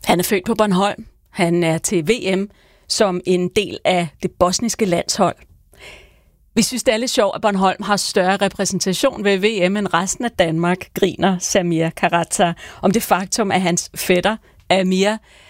Han er født på Bornholm. Han er til VM som en del af det bosniske landshold. Vi synes, det er lidt sjovt, at Bornholm har større repræsentation ved VM end resten af Danmark, griner Samir Karadza om det faktum, at hans fætter Amir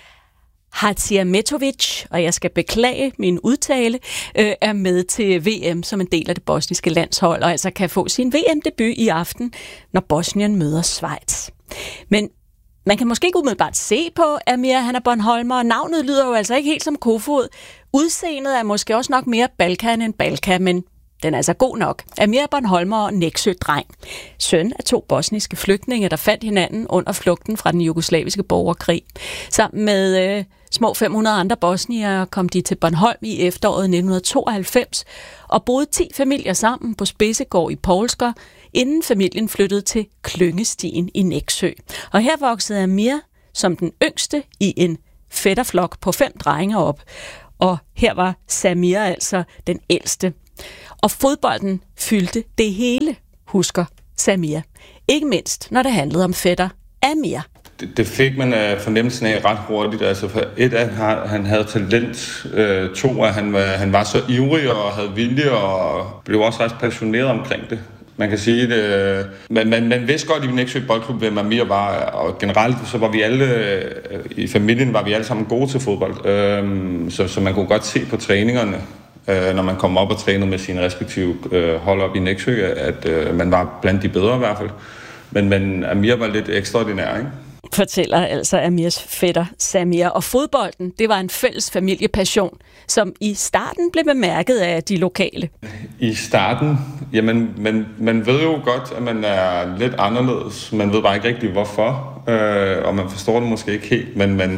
Hadziametovic, og jeg skal beklage min udtale, er med til VM som en del af det bosniske landshold, og altså kan få sin VM-debut i aften, når Bosnien møder Schweiz. Men man kan måske ikke umiddelbart se på Amir, han er Bornholmer, og navnet lyder jo altså ikke helt som Kofod. Udseendet er måske også nok mere Balkan end Balkan, men den er altså god nok. Amir er Bornholmer og Nexø-dreng. Søn af 2 bosniske flygtninge, der fandt hinanden under flugten fra den jugoslaviske borgerkrig. Sammen med små 500 andre bosniere kom de til Bornholm i efteråret 1992 og boede 10 familier sammen på Spidsegård i Poulsker, inden familien flyttede til Klyngestien i Nexø. Og her voksede Amir som den yngste i en fætterflok på 5 drenge op. Og her var Samir altså den ældste. Og fodbolden fyldte det hele, husker Samir. Ikke mindst, når det handlede om fætter Amir. Det fik man fornemmelsen af ret hurtigt. Altså, han havde talent. 2, at han var så ivrig og havde vilje og blev også ret passioneret omkring det. Man kan sige det. Man vidste godt i Nexø Boldklub, hvem Amir var, og generelt så var vi alle i familien var vi alle sammen gode til fodbold. Så man kunne godt se på træningerne, når man kom op og trænede med sine respektive hold op i Nexø, at man var blandt de bedre i hvert fald. Men Amir var lidt ekstraordinær, ikke? Fortæller altså Amirs fætter Samir. Og fodbolden, det var en fælles familiepassion, som i starten blev bemærket af de lokale. I starten? Jamen, man ved jo godt, at man er lidt anderledes. Man ved bare ikke rigtig, hvorfor. Og man forstår det måske ikke helt. Men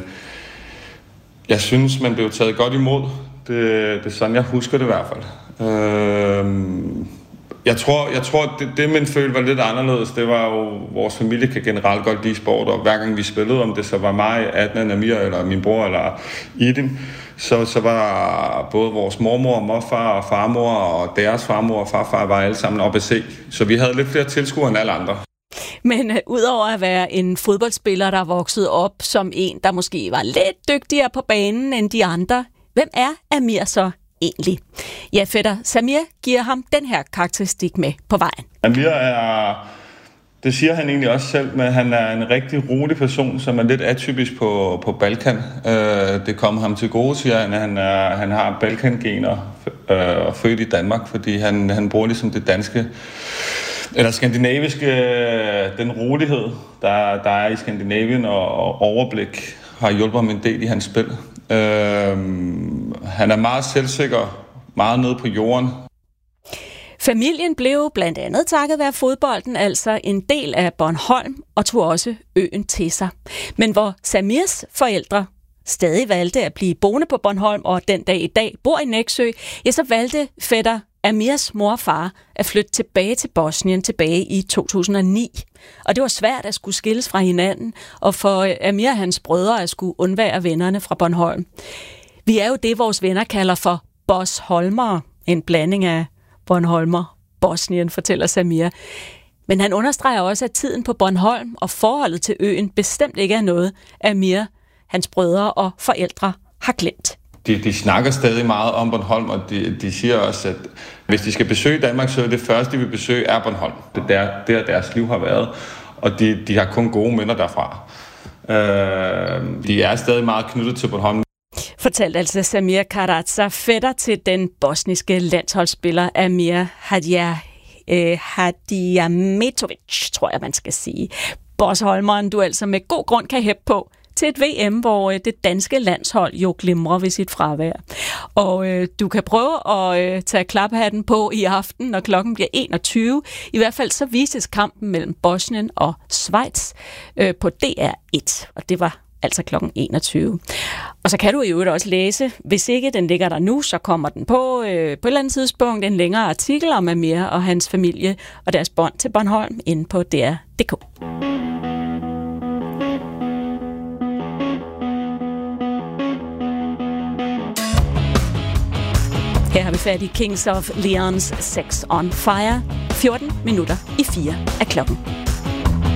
jeg synes, man blev taget godt imod. Det er sådan, jeg husker det i hvert fald. Jeg tror det man følte var lidt anderledes. Det var jo, vores familie kan generelt godt lide sport, og hver gang vi spillede om det, så var mig, Adnan, Amir, eller min bror, eller Idin, så var både vores mormor, morfar og farmor, og deres farmor og farfar var alle sammen oppe at se. Så vi havde lidt flere tilskuere end alle andre. Men udover at være en fodboldspiller, der voksede op som en, der måske var lidt dygtigere på banen end de andre, hvem er Amir så egentlig? Ja, fætter Samir giver ham den her karakteristik med på vejen. Amir er, det siger han egentlig også selv, men han er en rigtig rolig person, som er lidt atypisk på Balkan. Det kommer ham til gode, siger han. Han har Balkan-gener og født i Danmark, fordi han bruger ligesom det danske, eller skandinaviske, den rolighed, der er i Skandinavien, og overblik har hjulpet ham en del i hans spil. Han er meget selvsikker, meget nede på jorden. Familien blev blandt andet takket være fodbolden altså en del af Bornholm og tog også øen til sig. Men hvor Samirs forældre stadig valgte at blive boende på Bornholm og den dag i dag bor i Nexø, ja, så valgte fætter Amirs mor og far at flytte tilbage til Bosnien tilbage i 2009. Og det var svært at skulle skilles fra hinanden, og for Amir og hans brødre at skulle undvære vennerne fra Bornholm. Vi er jo det, vores venner kalder for bosholmere, en blanding af Bornholmer, Bosnien, fortæller Samir. Men han understreger også, at tiden på Bornholm og forholdet til øen bestemt ikke er noget, Amir, hans brødre og forældre har glemt. De snakker stadig meget om Bornholm, og de siger også, at hvis de skal besøge Danmark, så er det første, de vil besøge, er Bornholm. Det er der deres liv har været, og de har kun gode minder derfra. De er stadig meget knyttet til Bornholm. Fortalte altså Samir Karadza, fætter til den bosniske landsholdsspiller Amir Hadziametovic, tror jeg, man skal sige. Bosholmeren, du altså med god grund kan hæppe på til et VM, hvor det danske landshold jo glimrer ved sit fravær. Og du kan prøve at tage klaphatten på i aften, når klokken bliver 21. I hvert fald så vises kampen mellem Bosnien og Schweiz på DR1, og det var altså klokken 21. Og så kan du i øvrigt også læse, hvis ikke den ligger der nu, så kommer den på et eller andet tidspunkt en længere artikel om Amir og hans familie og deres bånd til Bornholm inde på DR.dk. Her har vi fat i Kings of Leons Sex on Fire. 14 minutter i 4 af klokken.